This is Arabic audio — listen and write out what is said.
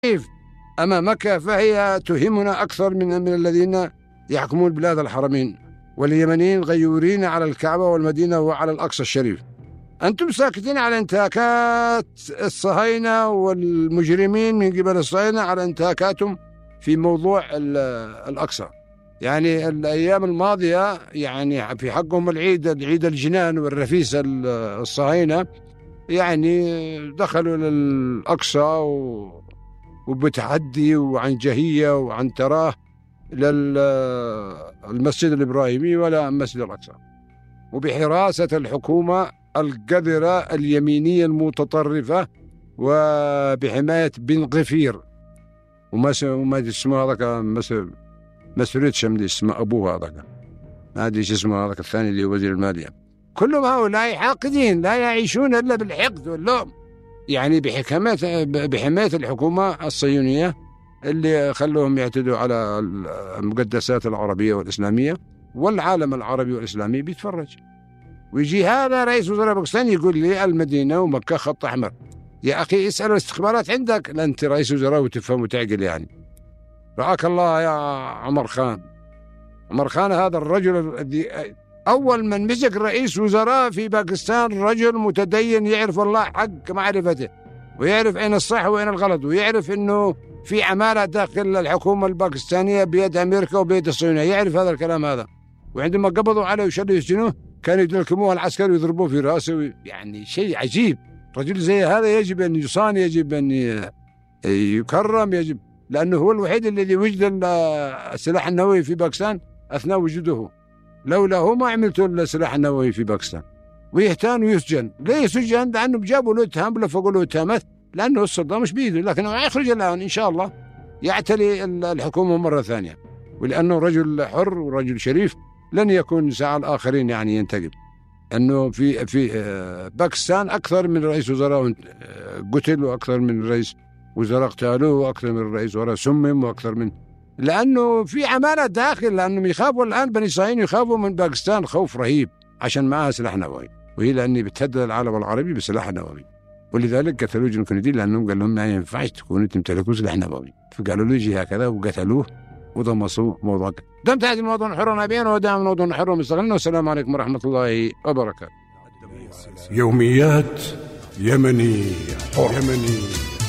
أما مكة فهي تهمنا أكثر من الذين يحكمون بلاد الحرمين، واليمنيين غيورين على الكعبة والمدينة وعلى الأقصى الشريف. أنتم ساكتين على انتهاكات الصهاينة والمجرمين من قبل الصهاينة على انتهاكاتهم في موضوع الأقصى. يعني الأيام الماضية يعني في حقهم العيد الجنان والرفيسة الصهاينة، يعني دخلوا للأقصى وبتحدي وعن جهية وعن تراه للمسجد الإبراهيمي ولا المسجد الأقصى، وبحراسة الحكومة القذرة اليمينية المتطرفة وبحماية بن غفير وما اسمه هذاك مسؤولية شمدي اسمه أبوه هذاك، ما أدري ايش اسمه هذاك الثاني اللي هو وزير المالية. كلهم هؤلاء حاقدين لا يعيشون إلا بالحقد واللوم، يعني بحماية الحكومة الصهيونية اللي خلوهم يعتدوا على المقدسات العربية والإسلامية، والعالم العربي والإسلامي بيتفرج. ويجي هذا رئيس وزراء باكستان يقول لي المدينة ومكة خط أحمر. يا أخي اسأل الاستخبارات عندك، لا أنت رئيس وزراء وتفهم وتعقل. يعني رعاك الله يا عمر خان. عمر خان هذا الرجل الذي أول من مسك رئيس وزراء في باكستان رجل متدين يعرف الله حق معرفته، ويعرف أين الصح وأين الغلط، ويعرف أنه في عمالة داخل الحكومة الباكستانية بيد أمريكا وبيد الصهيونية، يعرف هذا الكلام هذا. وعندما قبضوا عليه وشلوا يسجنوه كانوا يدلكموه العسكر ويضربوه في رأسه، يعني شيء عجيب. رجل زي هذا يجب أن يصان، يجب أن يكرم، يجب، لأنه هو الوحيد الذي وجد السلاح النووي في باكستان أثناء وجوده. لولا هو ما عملتوا السلاح النووي في باكستان. ويهتان ويسجن. ليه سجن؟ لأنه جابوا له اتهام لفقوا له اتهامات، لأنه السلطة مش بيده، لكنه يخرج الآن إن شاء الله يعتلي الحكومة مرة ثانية، ولأنه رجل حر ورجل شريف لن يكون ساعة الآخرين يعني ينتقم. أنه في باكستان أكثر من رئيس وزراء قتل، وأكثر من رئيس وزراء اغتالوه، وأكثر من رئيس وزراء سمم، وأكثر من، لأنه في عمالة داخل، لأنهم يخافوا الآن بني إسرائيل يخافوا من باكستان خوف رهيب عشان معها سلاح نووي، وهي لأني بتهدد العالم العربي بسلاح نووي. ولذلك قتلوا جون كندي، لأنهم قال لهم ما ينفعش تكونوا تمتلكوا سلاح نووي، فقالوا له يجي هكذا وقتلوه وضمصوا موضوع. دمت هذه الموضوع حر نبيا ودام موضوع حر مستغلنا. والسلام عليكم ورحمة الله وبركاته. يوميات يمني حر.